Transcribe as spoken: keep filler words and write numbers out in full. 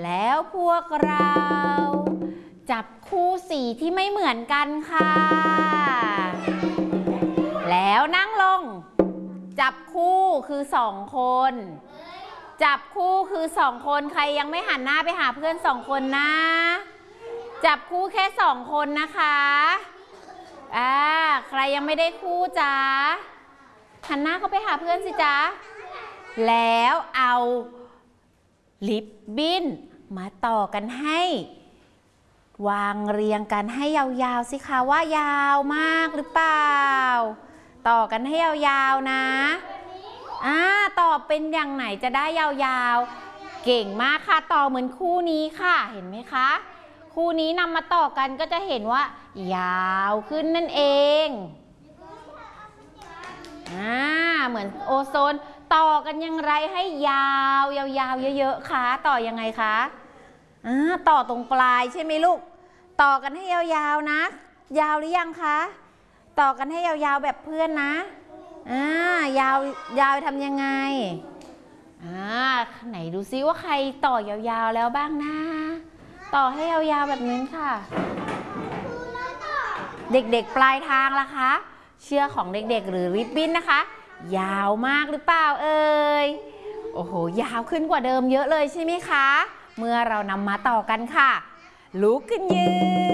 แล้วพวกเราจับคู่สีที่ไม่เหมือนกันค่ะแล้วนั่งลงจับคู่คือสองคนจับคู่คือสองคนใครยังไม่หันหน้าไปหาเพื่อนสองคนนะจับคู่แค่สองคนนะคะอ่าใครยังไม่ได้คู่จ๊ะหันหน้าเข้าไปหาเพื่อนสิจ๊ะแล้วเอาลิปบิ้นมาต่อกันให้วางเรียงกันให้ยาวๆสิคะว่ายาวมากหรือเปล่าต่อกันให้ยาวๆนะอ่าต่อเป็นอย่างไหนจะได้ยาวๆเก่งมากค่ะต่อเหมือนคู่นี้ค่ะเห็นไหมคะคู่นี้นำมาต่อกันก็จะเห็นว่ายาวขึ้นนั่นเองอ่าเหมือนโอโซนต่อกันอย่างไรให้ยาวยาวๆเยอะๆคะต่อยังไงคะอ่าต่อตรงปลายใช่ไหมลูกต่อกันให้ยาวๆนะยาวหรือยังคะต่อกันให้ยาวๆแบบเพื่อนนะอ่ายาวยาวทำยังไงอ่าไหนดูซิว่าใครต่อยาวๆแล้วบ้างนะต่อให้ยาวๆแบบนี้ค่ะเด็กๆปลายทางล่ะคะเชือกของเด็กๆหรือริบบิ้นนะคะยาวมากหรือเปล่าเอ่ยโอ้โหยาวขึ้นกว่าเดิมเยอะเลยใช่ไหมคะเมื่อเรานำมาต่อกันค่ะลุกขึ้นยืน